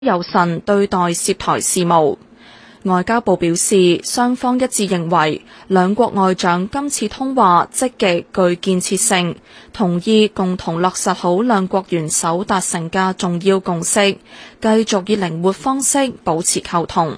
友善對待涉台事務。外交部表示，雙方一致認為兩國外長今次通話積極具建設性，同意共同落實好兩國元首達成嘅重要共識，繼續以靈活方式保持溝通。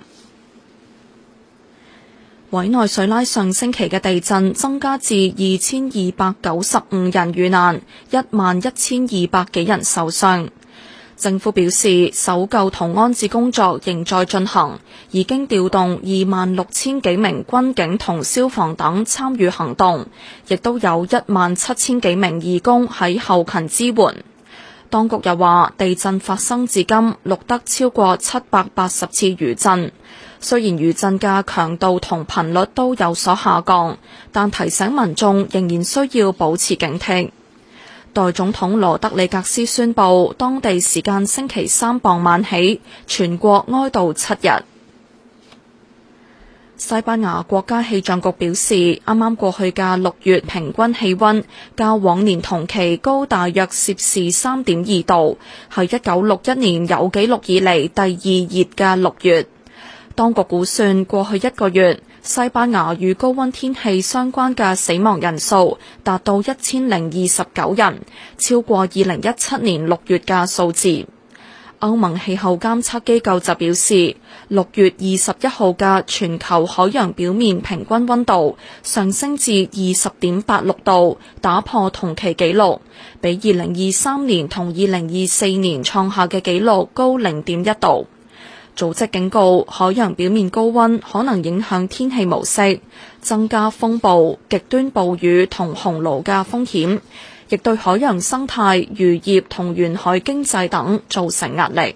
委內瑞拉上星期嘅地震增加至2295人遇難，11200幾人受傷。政府表示，搜救同安置工作仍在進行，已經調動26000幾名軍警同消防等參與行動，亦都有17000幾名義工喺後勤支援。當局又話，地震發生至今錄得超過780次餘震，雖然餘震嘅強度同頻率都有所下降，但提醒民眾仍然需要保持警惕。代總統羅德里格斯宣布，當地時間星期三傍晚起，全國哀悼7日。西班牙國家氣象局表示，啱啱過去嘅6月平均氣溫較往年同期高大約攝氏3.2度，係1961年有紀錄以嚟第2熱嘅6月。當局估算過去1個月，西班牙與高溫天氣相關嘅死亡人數達到1029人，超過2017年6月嘅數字。歐盟氣候監測機構就表示，6月21號嘅全球海洋表面平均溫度上升至20.86度，打破同期紀錄，比2023年同2024年創下嘅紀錄高0.1度。組織警告，海洋表面高溫可能影響天氣模式，增加風暴、極端暴雨同洪澇嘅風險，亦對海洋生態、漁業同沿海經濟等造成壓力。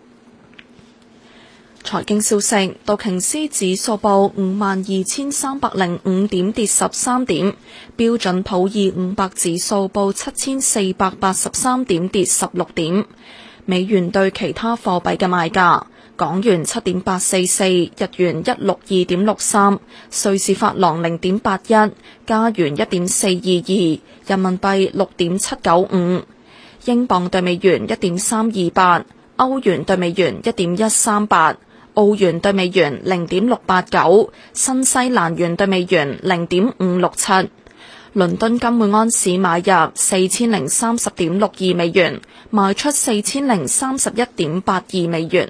財經消息，道瓊斯指數報52305點，跌13點；標準普爾500指數報7483點，跌16點。美元對其他貨幣嘅賣價：港元7.844，日元162.63，瑞士法郎0.81，加元1.422，人民幣6.795，英鎊對美元1.328，歐元對美元1.138，澳元對美元0.689，新西蘭元對美元0.567。倫敦金每安士買入4030.62美元，賣出4031.82美元。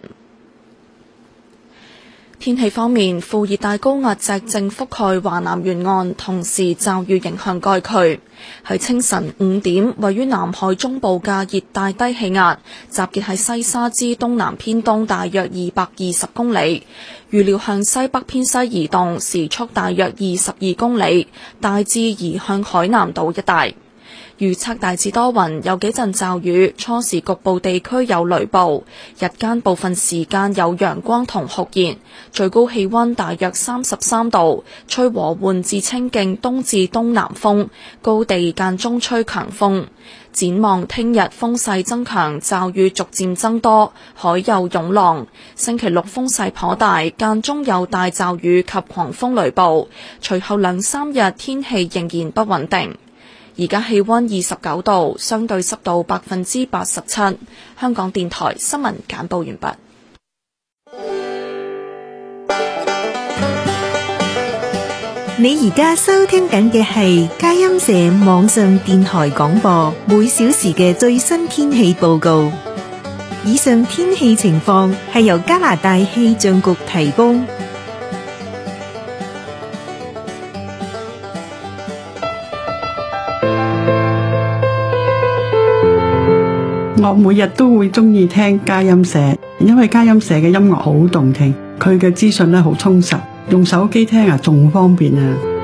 天氣方面，副熱帶高壓脊正覆蓋華南沿岸，同時驟雨影響該區。喺清晨5點，位於南海中部嘅熱帶低氣壓集結喺西沙之東南偏東大約220公里，預料向西北偏西移動，時速大約22公里，大致移向海南島一帶。預測大致多雲，有幾陣驟雨，初時局部地區有雷暴，日間部分時間有陽光同酷熱，最高氣溫大約33度，吹和緩至清勁東至東南風，高地間中吹強風。展望聽日風勢增強，驟雨逐漸增多，海有湧浪。星期六風勢頗大，間中有大驟雨及狂風雷暴，隨後2-3日天氣仍然不穩定。而家氣溫29度，相對濕度87%。香港電台新聞簡報完畢。 你而家收聽緊嘅係佳音社網上電台廣播，每小時嘅最新天氣報告。以上天氣情況係由加拿大氣象局提供。 我每日都會中意聽佳音社，因為佳音社嘅音樂好動聽，佢嘅資訊咧好充實，用手機聽啊仲方便啊。